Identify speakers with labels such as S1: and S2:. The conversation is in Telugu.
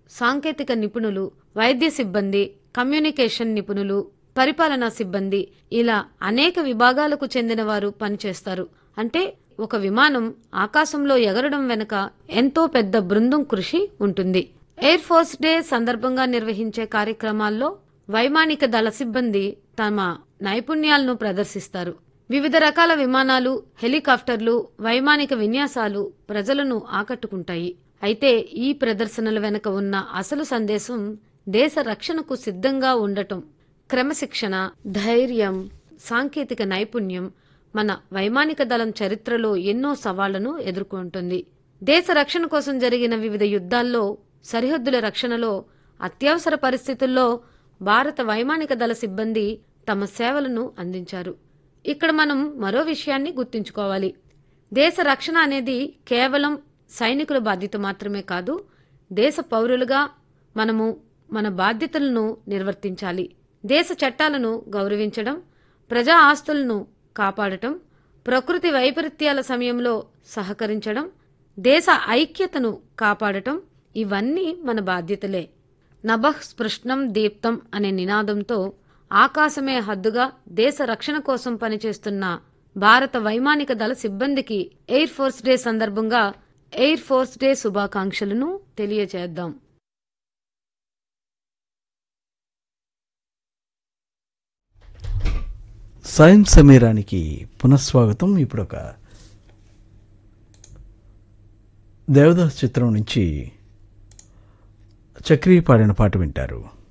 S1: సాంకేతిక నిపుణులు, వైద్య సిబ్బంది, కమ్యూనికేషన్ నిపుణులు, పరిపాలనా సిబ్బంది ఇలా అనేక విభాగాలకు చెందిన వారు పనిచేస్తారు. అంటే ఒక విమానం ఆకాశంలో ఎగరడం వెనుక ఎంతో పెద్ద బృందం కృషి ఉంటుంది. ఎయిర్ ఫోర్స్ డే సందర్భంగా నిర్వహించే కార్యక్రమాల్లో వైమానిక దళ సిబ్బంది తమ నైపుణ్యాలను ప్రదర్శిస్తారు. వివిధ రకాల విమానాలు, హెలికాప్టర్లు, వైమానిక విన్యాసాలు ప్రజలను ఆకట్టుకుంటాయి. అయితే ఈ ప్రదర్శనల వెనుక ఉన్న అసలు సందేశం దేశ రక్షణకు సిద్ధంగా ఉండటం. క్రమశిక్షణ, ధైర్యం, సాంకేతిక నైపుణ్యం మన వైమానిక దళం చరిత్రలో ఎన్నో సవాళ్లను ఎదుర్కొంటుంది. దేశ రక్షణ కోసం జరిగిన వివిధ యుద్ధాల్లో, సరిహద్దుల రక్షణలో, అత్యవసర పరిస్థితుల్లో భారత వైమానిక దళ సిబ్బంది తమ సేవలను అందించారు. ఇక్కడ మనం మరో విషయాన్ని గుర్తుంచుకోవాలి. దేశ రక్షణ అనేది కేవలం సైనికుల బాధ్యత మాత్రమే కాదు. దేశ పౌరులుగా మనము మన బాధ్యతలను నిర్వర్తించాలి. దేశ చట్టాలను గౌరవించడం, ప్రజా ఆస్తులను కాపాడటం, ప్రకృతి వైపరీత్యాల సమయంలో సహకరించడం, దేశ ఐక్యతను కాపాడటం ఇవన్నీ మన బాధ్యతలే. నభః స్పృష్ణం దీప్తం అనే నినాదంతో ఆకాశమే హద్దుగా దేశ రక్షణ కోసం పనిచేస్తున్న భారత వైమానిక దళ సిబ్బందికి ఎయిర్ ఫోర్స్ డే సందర్భంగా ఎయిర్ ఫోర్స్ డే శుభాకాంక్షలను తెలియజేద్దాం.
S2: సాయం సమీరానికి పునఃస్వాగతం. ఇప్పుడు ఒక దేవదాస్ చిత్రం నుంచి చక్రీ పాడిన పాట వింటారు.